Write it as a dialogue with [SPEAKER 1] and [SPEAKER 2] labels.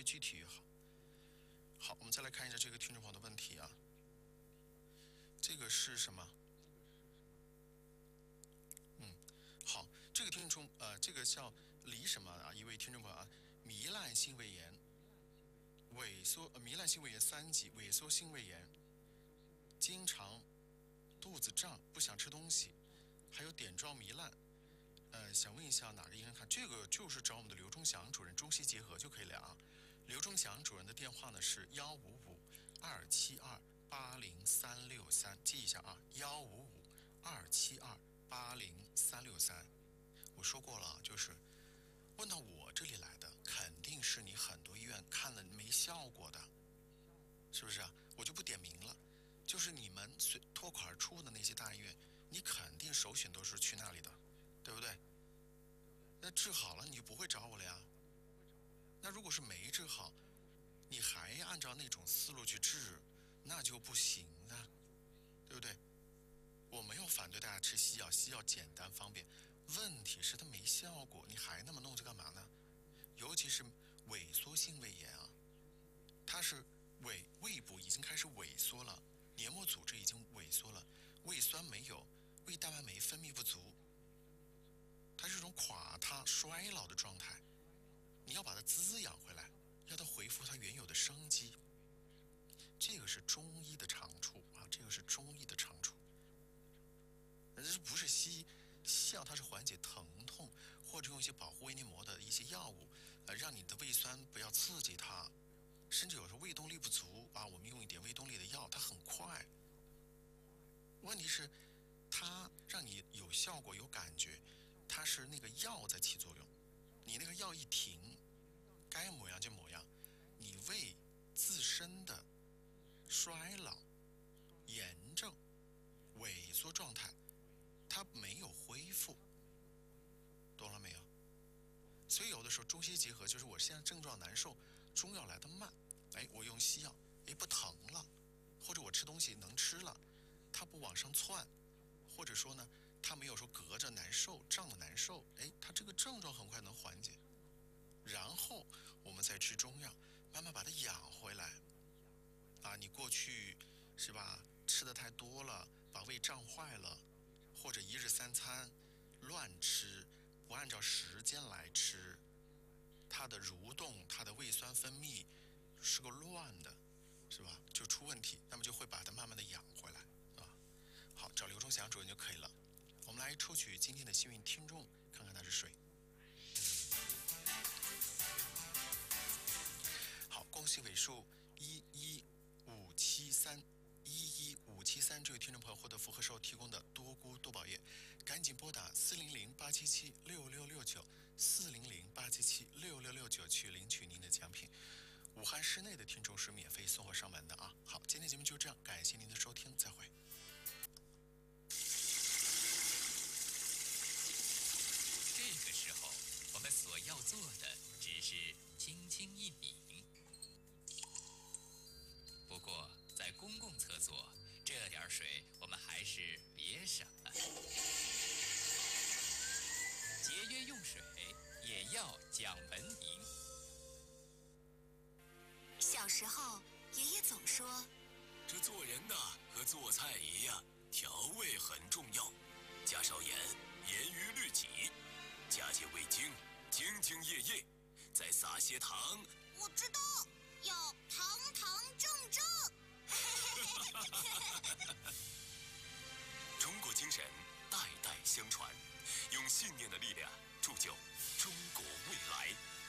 [SPEAKER 1] 具体越好。好，我们再来看一下这个听众朋友的问题啊。这个是什么？好，这个听众这个叫李什么啊？一位听众朋友啊，糜烂性胃炎，糜烂性胃炎3级，萎缩性胃炎，经常肚子胀，不想吃东西，还有点状糜烂。想问一下哪个医生看？这个就是找我们的刘忠祥主任，中西结合就可以了啊。刘忠祥主任的电话呢是155-272-80363，记一下啊，155-272-80363。我说过了，就是问到我这里来的，肯定是你很多医院看了没效果的，是不是啊？我就不点名了，就是你们脱口而出的那些大医院，你肯定首选都是去那里的，对不对？那治好了你就不会找我了呀。那如果是没治好，你还按照那种思路去治，那就不行啊，对不对？我没有反对大家吃西药，西药简单方便，问题是它没效果，你还那么弄着干嘛呢？尤其是萎缩性胃炎啊，它是胃部已经开始萎缩了，黏膜组织已经萎缩了，胃酸没有，胃蛋白酶分泌不足，它是一种垮塌衰老的状态，你要把它滋养回来，要它恢复它原有的生机，这个是中医的长处啊，这个是中医的长处。这不是西医，西药它是缓解疼痛，或者用一些保护胃黏膜的一些药物，让你的胃酸不要刺激它，甚至有时候胃动力不足啊，我们用一点胃动力的药，它很快。问题是，它让你有效果有感觉，它是那个药在起作用，你那个药一停，该抹样就抹样，你胃自身的衰老、炎症、萎缩状态，它没有恢复，懂了没有？所以有的时候中西结合，就是我现在症状难受，中药来得慢，我用西药，不疼了，或者我吃东西能吃了，它不往上窜，或者说呢，它没有说隔着难受、胀的难受，它这个症状很快能缓解，然后我们再吃中药，慢慢把它养回来。啊，你过去是吧，吃的太多了，把胃胀坏了，或者1日3餐乱吃，不按照时间来吃，它的蠕动，它的胃酸分泌是个乱的，是吧？就出问题，那么就会把它慢慢的养回来，啊。好，找刘忠祥主任就可以了。我们来抽取今天的幸运听众，看看他是谁。好，恭喜尾数11573这位听众朋友获得福和寿提供的多菇多宝液，赶紧拨打400-877-6669，400-877-6669去领取您的奖品。武汉市内的听众是免费送货上门的啊。好，今天节目就这样，感谢您的收听，再会。
[SPEAKER 2] 这个时候，我们所要做的只是轻轻一抿。不过，在公共厕所，这点水我们还是别省了。节约用水，也要讲文明。
[SPEAKER 3] 小时候，爷爷总说，
[SPEAKER 4] 这做人呐，和做菜一样，调味很重要。加少盐，严于律己；加些味精，兢兢业业；再撒些糖。
[SPEAKER 3] 我知道，要堂堂正正。
[SPEAKER 4] 中国精神代代相传，用信念的力量铸就中国未来。